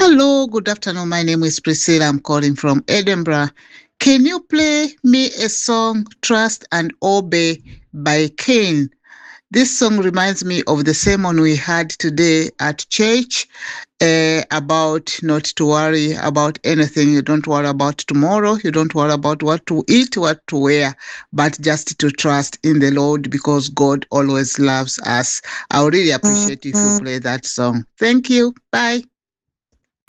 Hello, good afternoon. My name is Priscilla. I'm calling from Edinburgh. Can you play me a song, Trust and Obey by Kane? This song reminds me of the sermon we had today at church about not to worry about anything. You don't worry about tomorrow. You don't worry about what to eat, what to wear, but just to trust in the Lord because God always loves us. I would really appreciate if you play that song. Thank you. Bye.